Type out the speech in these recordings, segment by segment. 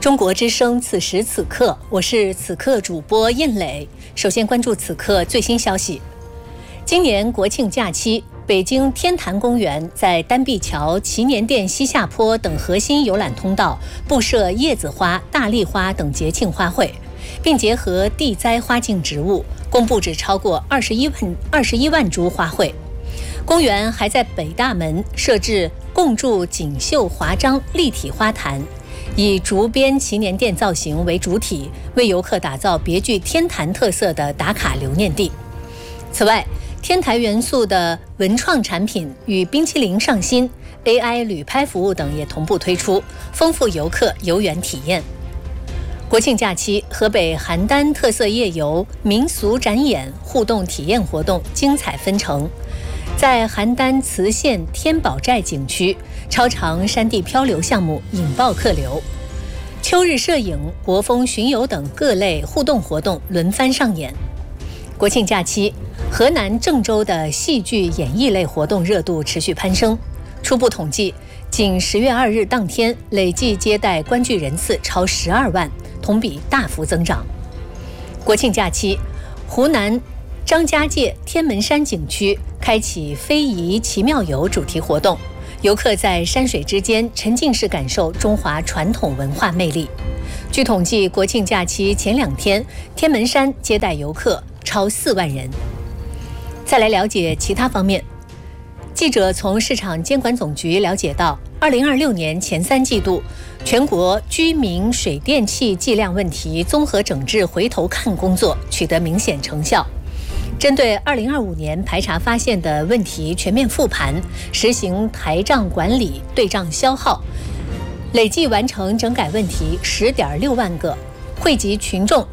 中国之声此时此刻，我是此刻主播印磊。首先关注此刻最新消息。今年国庆假期，北京天坛公园在丹碧桥、祈年殿西下坡等核心游览通道布设叶子花、大丽花等节庆花卉，并结合地栽花境植物，共布置超过21万株花卉。公园还在北大门设置共筑锦绣华章立体花坛，以竹编祈年殿造型为主体，为游客打造别具天坛特色的打卡留念地。此外，天坛元素的文创产品与冰淇淋上新、AI 旅拍服务等也同步推出，丰富游客游园体验。国庆假期，河北邯郸特色夜游、民俗展演、互动体验活动精彩纷呈。在邯郸磁县天宝寨景区，超长山地漂流项目引爆客流，秋日摄影、国风巡游等各类互动活动轮番上演。国庆假期，河南郑州的戏剧演艺类活动热度持续攀升。初步统计，仅10月2日当天，累计接待观剧人次超12万，同比大幅增长。国庆假期，湖南张家界天门山景区开启非遗奇妙游主题活动，游客在山水之间沉浸式感受中华传统文化魅力。据统计，国庆假期前2天，天门山接待游客超4万人。再来了解其他方面。记者从市场监管总局了解到，2026年前3季度，全国居民水电气计量问题综合整治回头看工作取得明显成效。针对2025年排查发现的问题全面复盘，实行台账管理、对账消耗，累计完成整改问题10.6万个，惠及群众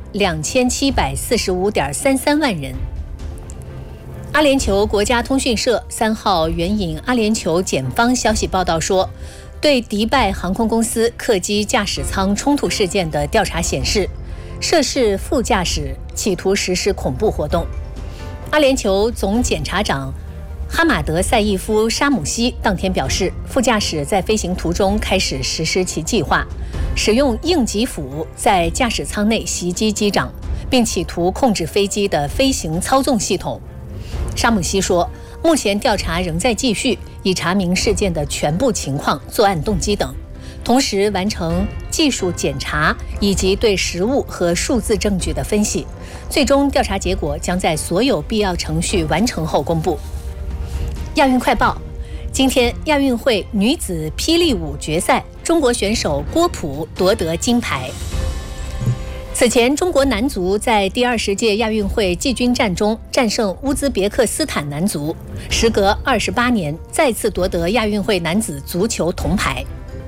2745.33万人。阿联酋国家通讯社3号援引阿联酋检方消息报道说，对迪拜航空公司客机驾驶舱冲突事件的调查显示，涉事副驾驶企图实施恐怖活动。阿联酋总检察长哈马德·赛义夫·沙姆西当天表示，副驾驶在飞行途中开始实施其计划，使用硬击斧在驾驶舱内袭击机长，并企图控制飞机的飞行操纵系统。沙姆西说，目前调查仍在继续，以查明事件的全部情况、作案动机等，同时完成技术检查以及对实物和数字证据的分析。最终调查结果将在所有必要程序完成后公布。亚运快报：今天亚运会女子霹雳舞决赛，中国选手郭璞夺得金牌。此前，中国男足在第20届亚运会季军战中战胜乌兹别克斯坦男足，时隔28年再次夺得亚运会男子足球铜牌。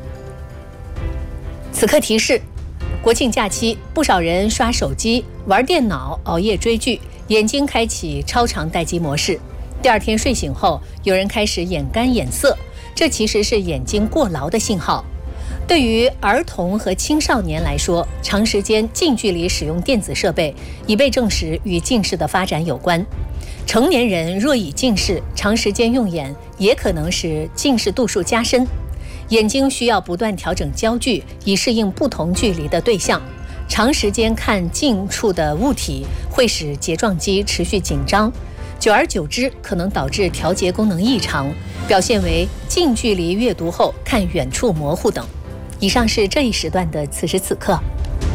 此刻提示：国庆假期，不少人刷手机、玩电脑、熬夜追剧，眼睛开启超长待机模式。第2天睡醒后，有人开始眼干眼涩，这其实是眼睛过劳的信号。对于儿童和青少年来说，长时间近距离使用电子设备已被证实与近视的发展有关。成年人若已近视，长时间用眼也可能使近视度数加深。眼睛需要不断调整焦距，以适应不同距离的对象。长时间看近处的物体会使睫状肌持续紧张，久而久之可能导致调节功能异常，表现为近距离阅读后看远处模糊等。以上是这一时段的此时此刻。